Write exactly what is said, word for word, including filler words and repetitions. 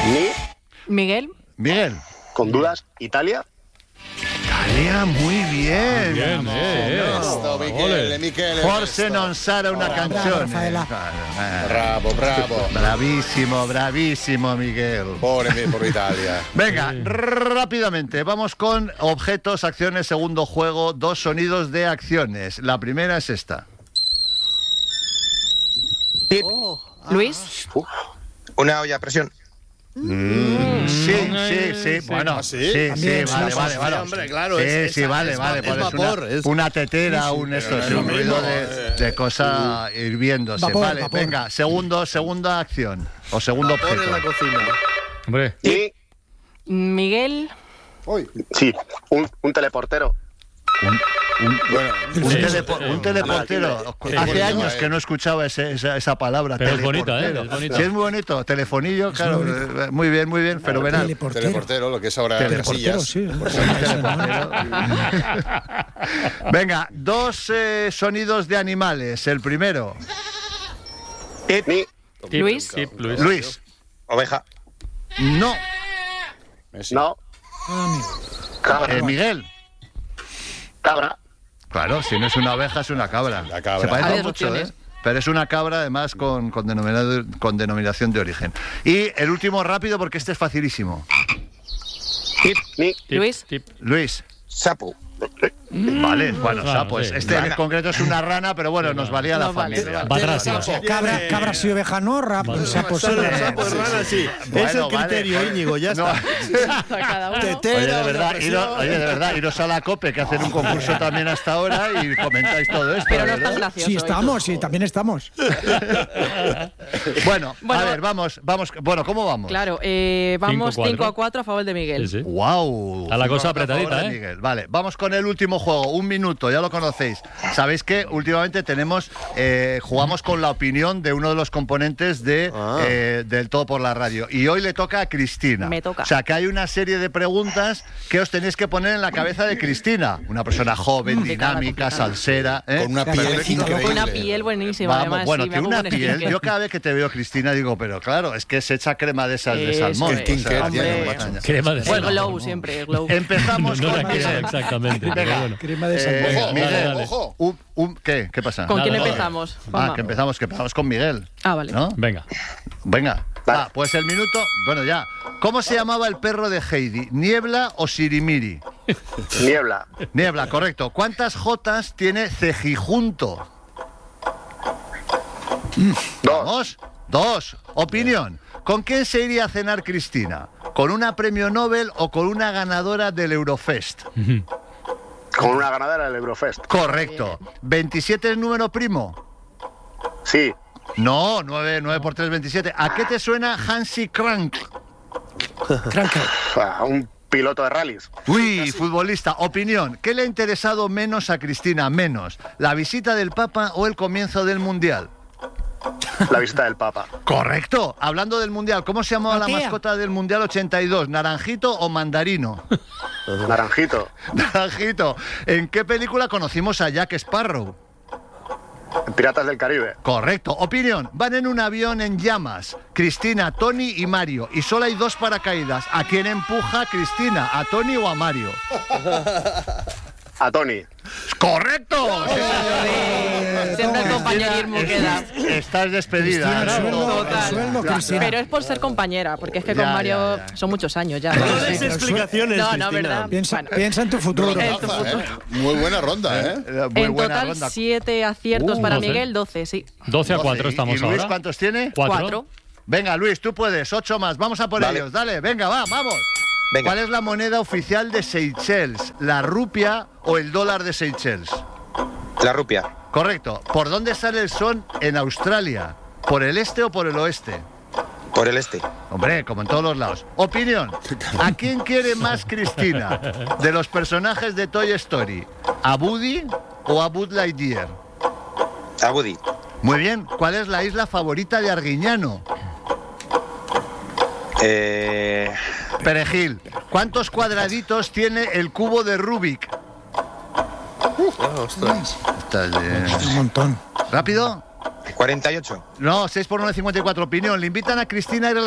Ni. Miguel. Miguel. Con dudas, Italia. Italia, muy bien. Bien, eh, eh. Questo, Michele, Michele. Forse non sarà una Oh, canzone. Raffaella. Bravo, bravo. Bravísimo, bravísimo, Miguel. Pobre, por Italia. Venga, rápidamente, vamos con objetos, acciones, segundo juego, dos sonidos de acciones. La primera es esta. Luis. Uf. Una olla a presión. Mm, sí, sí, sí, bueno, ¿Ah, sí, sí? sí, También, vale, sí, vale, sí, vale. hombre, claro, Sí, es- sí, es- vale, es vale, va- pues es es una, vapor, es- una tetera, un esto, no es es lo un ruido mismo, de, eh. de cosa hirviéndose. Vapor, Vale, vapor. venga, segundo, segunda acción o segundo Vapor en la objeto. cocina. Hombre, Ni. Miguel. Uy, Sí, un, un teleportero. bueno, Un, Sí, telepo- sí, un sí. teleportero. Sí, Hace sí, años sí. que no escuchaba ese- esa, esa palabra. Pero es bonito, teleportero. ¿eh? Es bonito. Sí, es muy bonito. Telefonillo, claro. eh, Muy bien, muy bien, fenomenal. Teleportero. teleportero, lo que es ahora Teleportero, Casillas. sí. Teleportero. Venga, dos eh, sonidos de animales. El primero, Ni. tip, Luis. tip, Luis. Luis. Oveja. No. Messi. No. Cabra. Eh, Miguel. Cabra. Claro, si no es una oveja, es una cabra. La cabra. Se parece Varias mucho, opciones. ¿eh? Pero es una cabra, además, con, con, denominado- con denominación de origen. Y el último rápido, porque este es facilísimo. Ni. Tip, Luis. tip. Luis. Sapo. Vale, bueno, Claro, sapo. sí. Este en Rana. concreto es una rana, pero bueno, nos valía la No vale. familia. Va atrás, Sapo. sí. Cabra, cabras y oveja no, rap, Vale. sapo sí. Solo sapo de rana, sí. Bueno, Es el vale, criterio, vale. Íñigo, ya No. está. A cada uno. Oye, de verdad, iros, oye, de verdad, iros a la COPE, que hacen un concurso también hasta ahora y comentáis todo esto. Pero no ¿verdad? estás gracioso. Sí, estamos, sí, también estamos. Bueno, Bueno. a ver, vamos, vamos. Bueno, ¿cómo vamos? Claro, eh, vamos Cinco, cuatro. cinco a cuatro a favor de Miguel. Sí, sí. ¡Wow! Está la cosa Cinco a favor apretadita, de ¿eh? Miguel. Vale, vamos con el último juego. Un minuto, ya lo conocéis. Sabéis que últimamente tenemos, eh, jugamos con la opinión de uno de los componentes de Ah. eh, del Todo por la Radio. Y hoy le toca a Cristina. Me toca. O sea, que hay una serie de preguntas que os tenéis que poner en la cabeza de Cristina. Una persona joven, Qué cara dinámica, complicada. salsera. ¿eh? Con una Claro, piel con increíble. Con una piel buenísima, Vamos, además. bueno, sí, me tiene hago una un piel. skincare. Yo cada vez que te veo, Cristina, digo, pero claro, es que se echa crema de esas de Eso salmón. es. O sea, Skincare tiene, Hombre. macho. Crema de El salmón. glow siempre, el glow. Empezamos No con la crema Miguel. exactamente, pero Venga. bueno. Crema de Eh, salmón. Ojo, Miguel, dale, dale. ojo. un- un- ¿qué? ¿Qué pasa? ¿Con Nada, quién nada. empezamos? Ah, Juanma? que empezamos, que empezamos con Miguel. Ah, vale. ¿No? Venga. Venga. Ah, pues el minuto, bueno ya. ¿Cómo se llamaba el perro de Heidi? ¿Niebla o Sirimiri? Niebla. Niebla, correcto. ¿Cuántas jotas tiene Cejijunto? Dos. Vamos. Dos. Opinión. ¿Con quién se iría a cenar Cristina? ¿Con una premio Nobel o con una ganadora del Eurofest? Con una ganadera del Eurofest. Correcto. ¿veintisiete es número primo? Sí. No, nueve, nueve por tres, veintisiete. ¿A qué te suena Hansi Crank? Tranca. Ah, un piloto de rallies. Uy, futbolista. Opinión. ¿Qué le ha interesado menos a Cristina? Menos. ¿La visita del Papa o el comienzo del Mundial? La visita del Papa. Correcto. Hablando del Mundial, ¿cómo se llamaba la Matea. mascota del Mundial ochenta y dos? ¿Naranjito o Mandarino? Naranjito. Naranjito. ¿En qué película conocimos a Jack Sparrow? Piratas del Caribe. Correcto. Opinión. Van en un avión en llamas. Cristina, Tony y Mario. Y solo hay dos paracaídas. ¿A quién empuja Cristina? ¿A Tony o a Mario? A Tony. ¡Correcto! Siempre el compañerismo queda. Estás despedida. Cristina, el ¿no? sueldo, el Total. sueldo, Cristina. Pero es por ser compañera, porque es que Ya, con Mario ya, ya. son muchos años ya. No Sí, des pero el explicaciones, No, no, Cristina. ¿verdad? Piensa, Bueno. piensa en tu futuro. En tu Raza, futuro. ¿eh? Muy buena ronda, ¿eh? Eh, Muy En buena total, ronda. siete aciertos Uh, para doce. Miguel, doce, sí. doce a cuatro doce. estamos ¿Y Luis ahora. cuántos tiene? Cuatro. Cuatro. Venga, Luis, tú puedes. Ocho más. Vamos a por Dale. ellos. Dale, venga, va, vamos. Venga. ¿Cuál es la moneda oficial de Seychelles? ¿La rupia o el dólar de Seychelles? La rupia. Correcto. ¿Por dónde sale el sol en Australia? ¿Por el este o por el oeste? Por el este. Hombre, como en todos los lados. Opinión. ¿A quién quiere más Cristina? De los personajes de Toy Story. ¿A Woody o a Buzz Lightyear? A Woody. Muy bien. ¿Cuál es la isla favorita de Arguiñano? Eh, Perejil. ¿Cuántos cuadraditos tiene el cubo de Rubik? Estás de- Un montón. ¿Rápido? cuarenta y ocho. No, seis por uno, cincuenta y cuatro. Opinión. Le invitan a Cristina a ir a la